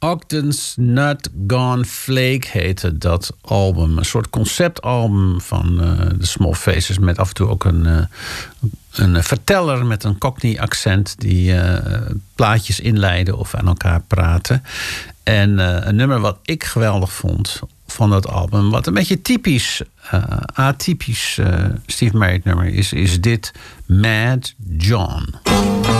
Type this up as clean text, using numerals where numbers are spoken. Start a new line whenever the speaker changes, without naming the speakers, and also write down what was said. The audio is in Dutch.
Ogden's Not Gone Flake heette dat album. Een soort conceptalbum van de Small Faces... met af en toe ook een verteller met een Cockney accent... die plaatjes inleiden of aan elkaar praten. En een nummer wat ik geweldig vond van dat album... wat een beetje typisch, atypisch Steve Marriott nummer is dit Mad John.